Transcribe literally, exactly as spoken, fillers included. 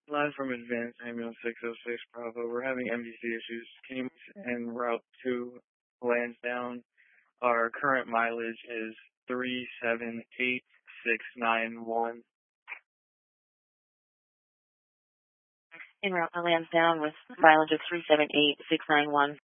Live from Advanced Ambulance six oh six Bravo. We're having M D C issues. Can you en route to Lansdowne? Our current mileage is three seven eight six nine one. En route to Lansdowne with mileage of three seven eight six nine one.